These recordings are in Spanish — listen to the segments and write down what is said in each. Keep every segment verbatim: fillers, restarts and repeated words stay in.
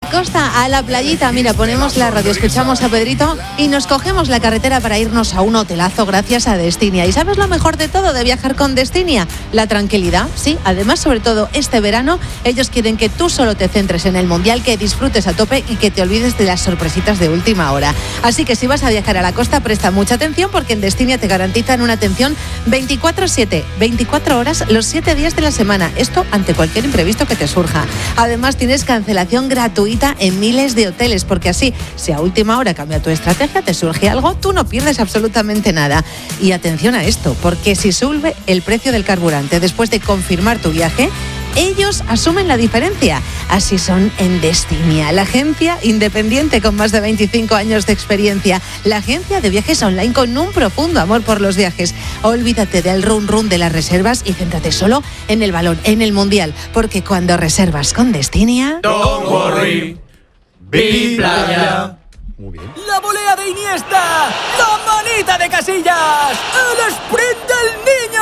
costa, a la playita. Mira, ponemos la radio, escuchamos a Pedrito y nos cogemos la carretera para irnos a un hotelazo gracias a Destinia. ¿Y sabes lo mejor de todo de viajar con Destinia? La tranquilidad, sí. Además, sobre todo este verano, ellos quieren que tú solo te centres en el Mundial, que disfrutes a tope y que te olvides de las sorpresitas de última hora. Así que si vas a viajar a la costa, presta mucha atención porque en Destinia te garantizan una atención veinticuatro siete, veinticuatro horas, los siete días de la semana. Esto ante cualquier imprevisto que te surja. Además, tienes cancelación gratuita en miles de hoteles, porque así, si a última hora cambia tu estrategia, te surge algo, tú no pierdes absolutamente nada. Y atención a esto, porque si sube el precio del carburante después de confirmar tu viaje, ellos asumen la diferencia. Así son en Destinia, la agencia independiente con más de veinticinco años de experiencia. La agencia de viajes online con un profundo amor por los viajes. Olvídate del run run de las reservas y céntrate solo en el balón, en el Mundial. Porque cuando reservas con Destinia... Don't worry, be playa. Muy bien. La volea de Iniesta, la manita de Casillas, el sprint del niño.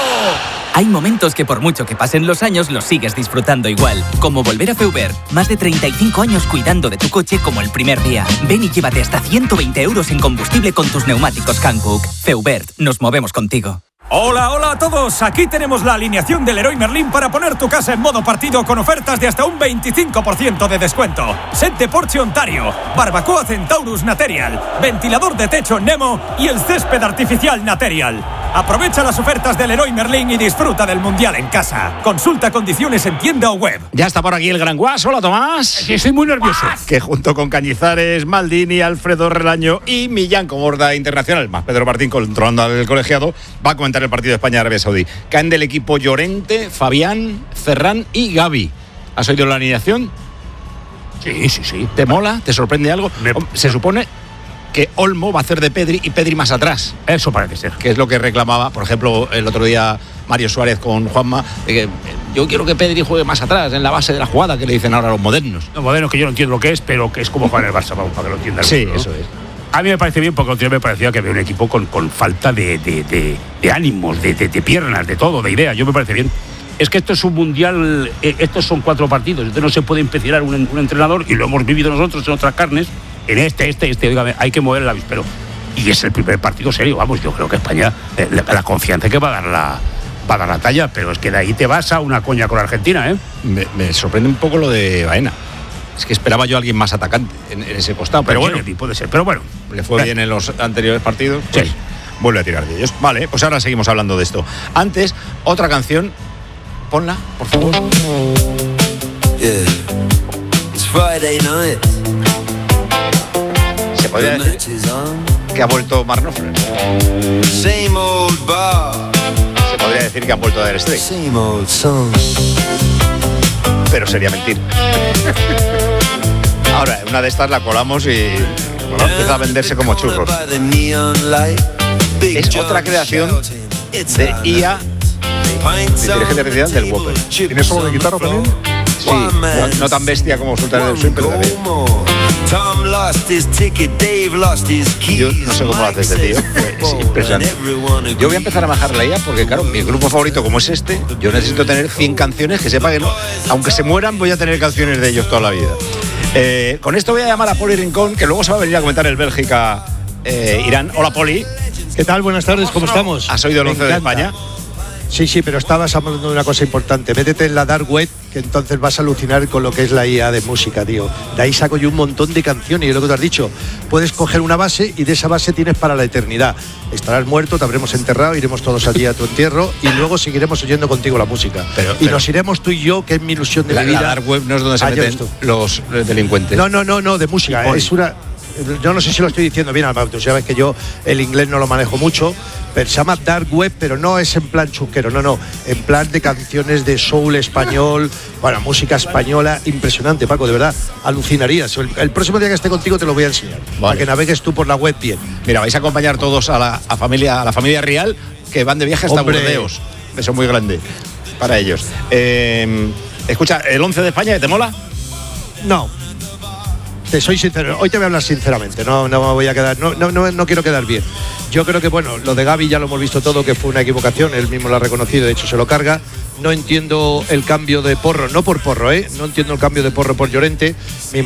Hay momentos que por mucho que pasen los años los sigues disfrutando igual. Como volver a Feubert. Más de treinta y cinco años cuidando de tu coche como el primer día. Ven y llévate hasta ciento veinte euros en combustible con tus neumáticos Hankook. Feubert, nos movemos contigo. Hola, hola a todos. Aquí tenemos la alineación del Leroy Merlin para poner tu casa en modo partido con ofertas de hasta un veinticinco por ciento de descuento. Set de Porsche Ontario, barbacoa Centaurus Material, ventilador de techo Nemo y el césped artificial Material. Aprovecha las ofertas del Leroy Merlin y disfruta del Mundial en casa. Consulta condiciones en tienda o web. Ya está por aquí el Gran Guas. Hola, Tomás. Sí, estoy muy nervioso. Que junto con Cañizares, Maldini, Alfredo Relaño y Millán como borda internacional, más Pedro Martín controlando al colegiado, va a comentar el partido de España-Arabia Saudí. Caen del equipo Llorente, Fabián, Ferran y Gavi. ¿Has oído la alineación? Sí, sí, sí. ¿Te mola? ¿Te sorprende algo? Me... Se supone que Olmo va a hacer de Pedri y Pedri más atrás. Eso parece ser. Que es lo que reclamaba, por ejemplo, el otro día Mario Suárez con Juanma. De que yo quiero que Pedri juegue más atrás, en la base de la jugada, que le dicen ahora los modernos. Los modernos que yo no entiendo lo que es, pero que es como jugar en el Barça, vamos, para que lo entiendan. Sí, ¿no? eso es. A mí me parece bien porque me parecía que había un equipo con, con falta de, de, de, de ánimos, de, de, de piernas, de todo, de ideas. Yo me parece bien. Es que esto es un mundial, eh, estos son cuatro partidos, entonces no se puede empecinar un, un entrenador, y lo hemos vivido nosotros en otras carnes, en este, este, este, oiga, hay que mover el avispero. Y es el primer partido serio, vamos, yo creo que España, eh, la, la confianza que va a dar la, va a dar la talla, pero es que de ahí te vas a una coña con Argentina, ¿eh? Me, me sorprende un poco lo de Baena. Es que esperaba yo a alguien más atacante en, en ese costado, pero bueno, sí, puede ser, pero bueno. Le fue bien en los anteriores partidos, pues sí. Vuelve a tirar de ellos. Vale, pues ahora seguimos hablando de esto. Antes, otra canción. Ponla, por favor. Yeah. It's Friday night. Se podría decir que ha vuelto Mark Knopfler. Same old bar. Se podría decir que ha vuelto a Dire Straits. Same old song. Pero sería mentir. Ahora, una de estas la colamos y bueno, empieza a venderse como churros. Es otra creación de I A, de inteligencia artificial del Whopper. ¿Tiene solo de guitarra también? Sí, no, no tan bestia como Sultanes del Swing, pero también. Yo no sé cómo lo hace este tío. Es impresionante. Yo voy a empezar a bajar la I A porque, claro, mi grupo favorito como es este, yo necesito tener cien canciones que sepa que no, aunque se mueran, voy a tener canciones de ellos toda la vida. Eh, con esto voy a llamar a Poli Rincón, que luego se va a venir a comentar el Bélgica eh, Irán. Hola, Poli. ¿Qué tal? Buenas tardes, ¿cómo estamos? ¿Has oído el once de España? Sí, sí, pero estabas hablando de una cosa importante. Métete en la dark web, que entonces vas a alucinar con lo que es la I A de música, tío. De ahí saco yo un montón de canciones, y es lo que te has dicho. Puedes coger una base y de esa base tienes para la eternidad. Estarás muerto, te habremos enterrado, iremos todos allí a tu entierro y luego seguiremos oyendo contigo la música. Pero, y pero, nos iremos tú y yo, que es mi ilusión de la, mi vida. La dark web no es donde se ah, meten los delincuentes. No, no, no, no, de música. Es una... Yo no sé si lo estoy diciendo bien, Alberto. Tú sabes que yo el inglés no lo manejo mucho, pero se llama dark web, pero no es en plan chusquero, no, no, en plan de canciones de soul español, bueno, música española, impresionante, Paco, de verdad, alucinarías. El, el próximo día que esté contigo te lo voy a enseñar, vale, para que navegues tú por la web bien. Mira, vais a acompañar todos a la a familia, a la familia Rial, que van de viaje hasta Hombre. Burdeos. Eso es muy grande para ellos. Eh, escucha, ¿el once de España te mola? No. Te soy sincero, hoy te voy a hablar sinceramente, no, no me voy a quedar, no, no, no, no quiero quedar bien. Yo creo que, bueno, lo de Gavi ya lo hemos visto todo, que fue una equivocación, él mismo lo ha reconocido, de hecho se lo carga. No entiendo el cambio de Porro, no por Porro, ¿eh? No entiendo el cambio de Porro por Llorente. Me